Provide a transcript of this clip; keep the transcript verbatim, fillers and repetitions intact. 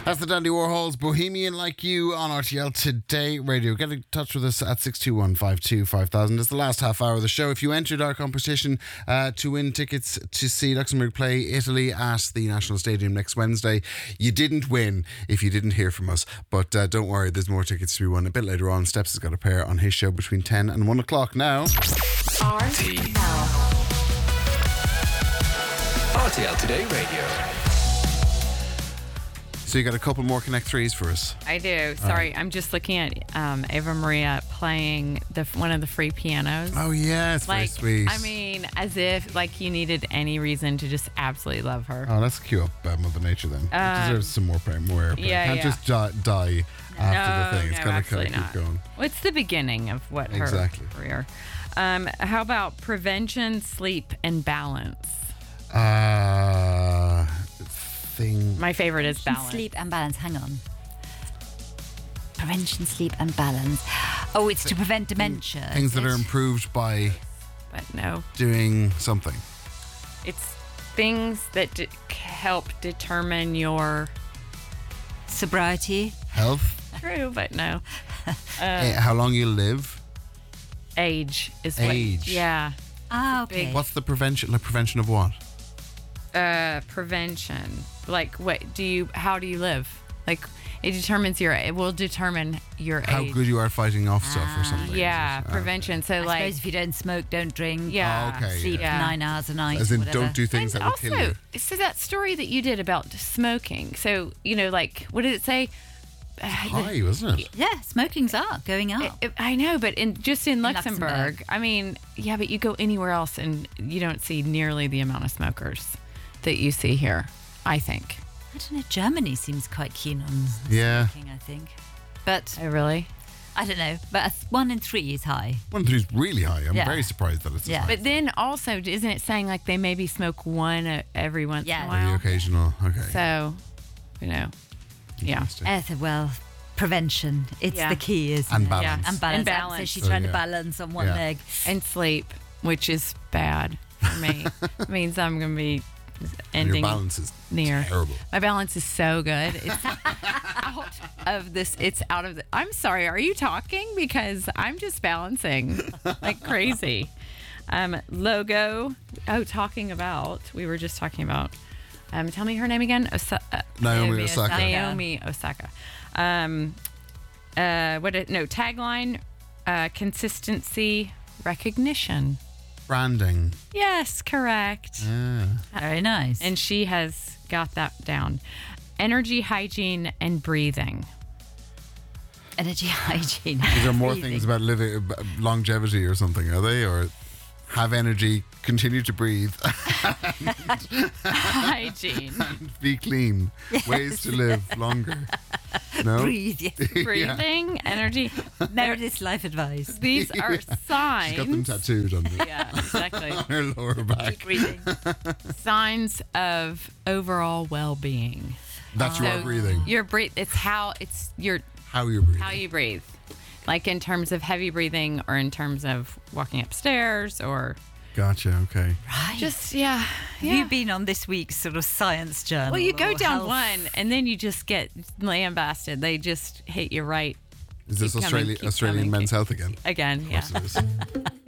That's the Dandy Warhols, Bohemian Like You on R T L Today Radio. Get in touch with us at six two one, five two five thousand. It's the last half hour of the show. If you entered our competition uh, to win tickets to see Luxembourg play Italy at the National Stadium next Wednesday, you didn't win if you didn't hear from us. But uh, don't worry, there's more tickets to be won a bit later on. Steps has got a pair on his show between ten and one o'clock now. R T L. R T L Today Radio. So you got a couple more Connect threes for us. I do. Sorry, I'm just looking at um, Ava Maria playing the one of the free pianos. Oh yeah, it's like, very sweet. I mean, as if like you needed any reason to just absolutely love her. Oh, let's cue up uh, Mother Nature then. It Um, deserves some more play, more airplay. yeah, Can't yeah. just di- die after no, the thing. It's no, got to absolutely keep not. going. Well, it's the beginning of what her Exactly. career. Um, how about prevention, sleep, and balance? Uh, thing. My favorite is balance. Sleep and balance. Hang on. Prevention, sleep and balance. Oh, it's to prevent dementia. Things that is are it? improved by But no, doing something. it's things that de- help determine your Sobriety. Health. true, but no. Eh, how long you live. Age is what. Age. Yeah. Ah, big- okay. What's the prevention? Like prevention of what? Uh, prevention. Like, what do you? How do you live? Like, it determines your. It will determine your How age. good you are at fighting off stuff or Ah, something. Yeah, Ah, prevention. So I like, suppose if you don't smoke, don't drink. yeah. Oh, okay, Sleep yeah. nine hours a night. As in, whatever. don't do things And that will also, kill you. so that story that you did about smoking. So you know, like, what did it say? Uh, High, wasn't it? Yeah, smoking's up, going up. It- I know, but in just in Luxembourg, Luxembourg. I mean, yeah, but you go anywhere else and you don't see nearly the amount of smokers that you see here, I think. I don't know. Germany seems quite keen on Yeah. smoking, I think. But I really. I don't know. But a th- one in three is high. One three's really high. I'm Yeah. very surprised that it's Yeah. as high. But then also, isn't it saying like they maybe smoke one uh, every once Yeah. in a Maybe while? occasional. Okay. So, you know, yeah. Interesting. Uh, so, well, prevention. It's Yeah. the key, isn't And it? balance. And balance. And balance. So she's Oh, trying yeah. to balance on one Yeah. leg. And sleep, which is bad for me. It means I'm going to be ending Your balance is near. terrible. My balance is so good. It's out of this. It's out of the. I'm sorry. Are you talking? Because I'm just balancing like crazy. Um, logo. Oh, talking about. We were just talking about. Um, tell me her name again. Osa- uh, Naomi Naomi Osaka. Osaka. Naomi Osaka. Um, uh, what? It, no tagline. Uh, consistency, recognition. Branding. Yes, correct. Yeah. Very nice. And she has got that down. Energy, hygiene, and breathing. energy hygiene. Is there more Breathing. things about living, about longevity or something? Are they or have energy, continue to breathe, Hygiene. be clean, ways to live longer? No. Breathe, yes. Breathing, energy. Meredith's life advice. These are signs. She's got them tattooed on, the, Yeah, exactly. on her lower back. Breathing. Signs of overall well-being. That's your So breathing. Your breathe. It's how it's your How you're breathing. how you breathe, like in terms of heavy breathing or in terms of walking upstairs or Gotcha. Okay. Right. just yeah. Have yeah. you been on this week's sort of science journal? Well, you go or down health? one and then you just get lambasted. They just hit you right Is this Keep coming, Australia, keep Australian coming, Men's keep- Health again? again. Of Yeah. course it is.